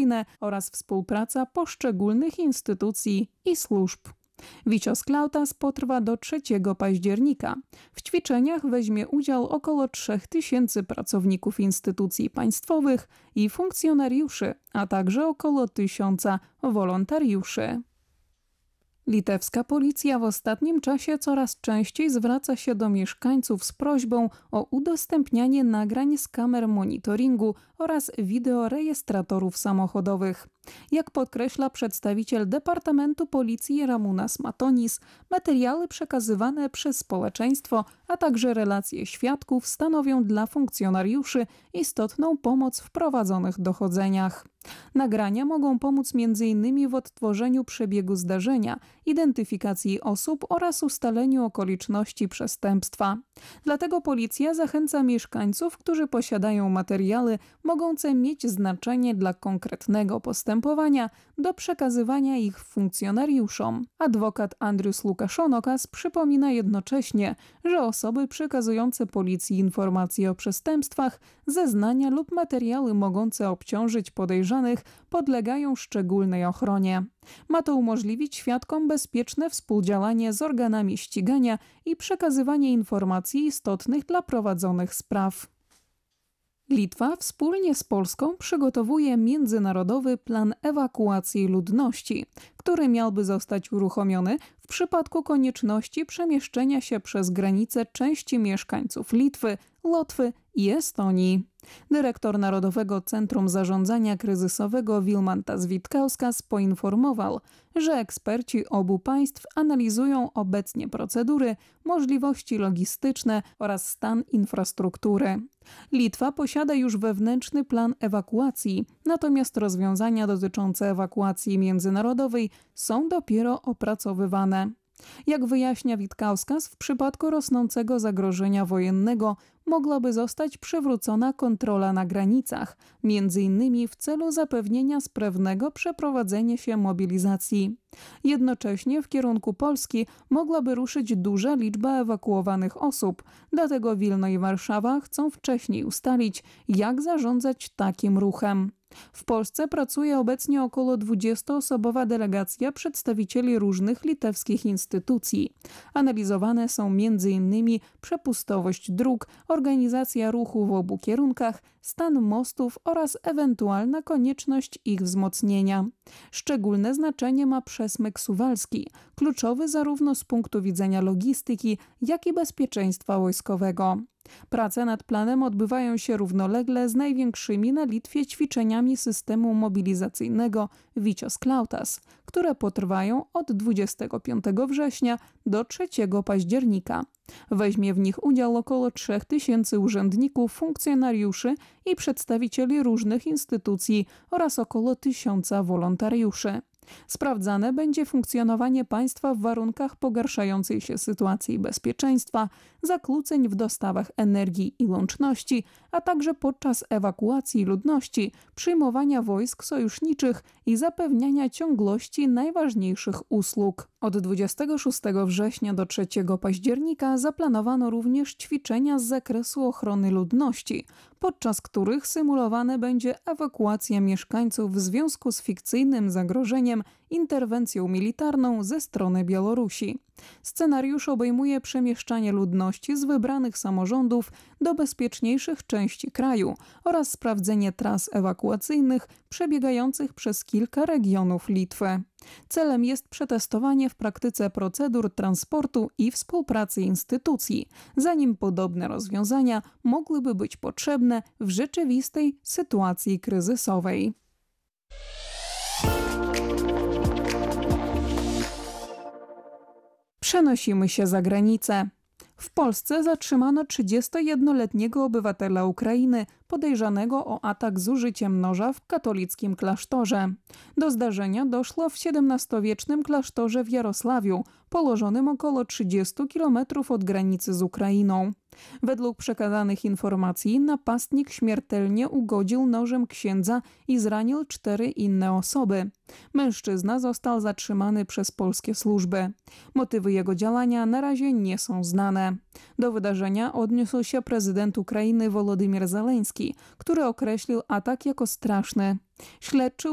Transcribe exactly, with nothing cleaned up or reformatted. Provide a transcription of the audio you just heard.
policyjne oraz współpraca poszczególnych instytucji i służb. Vicios Klautas potrwa do trzeciego października. W ćwiczeniach weźmie udział około trzech tysięcy pracowników instytucji państwowych i funkcjonariuszy, a także około tysiąca wolontariuszy. Litewska policja w ostatnim czasie coraz częściej zwraca się do mieszkańców z prośbą o udostępnianie nagrań z kamer monitoringu oraz wideorejestratorów samochodowych. Jak podkreśla przedstawiciel Departamentu Policji Ramūnas Matonis, materiały przekazywane przez społeczeństwo, a także relacje świadków stanowią dla funkcjonariuszy istotną pomoc w prowadzonych dochodzeniach. Nagrania mogą pomóc między innymi w odtworzeniu przebiegu zdarzenia, identyfikacji osób oraz ustaleniu okoliczności przestępstwa. Dlatego policja zachęca mieszkańców, którzy posiadają materiały mogące mieć znaczenie dla konkretnego postępowania, do przekazywania ich funkcjonariuszom. Adwokat Andrius Lukaszonokas przypomina jednocześnie, że osoby przekazujące policji informacje o przestępstwach, zeznania lub materiały mogące obciążyć podejrzanych podlegają szczególnej ochronie. Ma to umożliwić świadkom bezpieczne współdziałanie z organami ścigania i przekazywanie informacji istotnych dla prowadzonych spraw. Litwa wspólnie z Polską przygotowuje międzynarodowy plan ewakuacji ludności, który miałby zostać uruchomiony w przypadku konieczności przemieszczenia się przez granicę części mieszkańców Litwy, Łotwy i Estonii. Dyrektor Narodowego Centrum Zarządzania Kryzysowego Vilmantas Vitkauskas poinformował, że eksperci obu państw analizują obecnie procedury, możliwości logistyczne oraz stan infrastruktury. Litwa posiada już wewnętrzny plan ewakuacji, natomiast rozwiązania dotyczące ewakuacji międzynarodowej są dopiero opracowywane. Jak wyjaśnia Vitkauskas, w przypadku rosnącego zagrożenia wojennego mogłaby zostać przywrócona kontrola na granicach, między innymi w celu zapewnienia sprawnego przeprowadzenia się mobilizacji. Jednocześnie w kierunku Polski mogłaby ruszyć duża liczba ewakuowanych osób, dlatego Wilno i Warszawa chcą wcześniej ustalić, jak zarządzać takim ruchem. W Polsce pracuje obecnie około dwudziestoosobowa delegacja przedstawicieli różnych litewskich instytucji. Analizowane są między innymi przepustowość dróg, organizacja ruchu w obu kierunkach, stan mostów oraz ewentualna konieczność ich wzmocnienia. Szczególne znaczenie ma przesmyk suwalski, kluczowy zarówno z punktu widzenia logistyki, jak i bezpieczeństwa wojskowego. Prace nad planem odbywają się równolegle z największymi na Litwie ćwiczeniami systemu mobilizacyjnego Vicios Klautas, które potrwają od dwudziestego piątego września do trzeciego października. Weźmie w nich udział około trzech tysięcy urzędników, funkcjonariuszy i przedstawicieli różnych instytucji oraz około tysiąca wolontariuszy. Sprawdzane będzie funkcjonowanie państwa w warunkach pogarszającej się sytuacji bezpieczeństwa, zakłóceń w dostawach energii i łączności, a także podczas ewakuacji ludności, przyjmowania wojsk sojuszniczych i zapewniania ciągłości najważniejszych usług. Od dwudziestego szóstego września do trzeciego października zaplanowano również ćwiczenia z zakresu ochrony ludności, podczas których symulowane będzie ewakuacja mieszkańców w związku z fikcyjnym zagrożeniem interwencją militarną ze strony Białorusi. Scenariusz obejmuje przemieszczanie ludności z wybranych samorządów do bezpieczniejszych części kraju oraz sprawdzenie tras ewakuacyjnych przebiegających przez kilka regionów Litwy. Celem jest przetestowanie w praktyce procedur transportu i współpracy instytucji, zanim podobne rozwiązania mogłyby być potrzebne w rzeczywistej sytuacji kryzysowej. Przenosimy się za granicę. W Polsce zatrzymano trzydziestojednoletniego obywatela Ukrainy podejrzanego o atak z użyciem noża w katolickim klasztorze. Do zdarzenia doszło w siedemnastowiecznym klasztorze w Jarosławiu, położonym około trzydziestu kilometrów od granicy z Ukrainą. Według przekazanych informacji napastnik śmiertelnie ugodził nożem księdza i zranił cztery inne osoby. Mężczyzna został zatrzymany przez polskie służby. Motywy jego działania na razie nie są znane. Do wydarzenia odniósł się prezydent Ukrainy Wołodymyr Zełenski, który określił atak jako straszny. Śledczy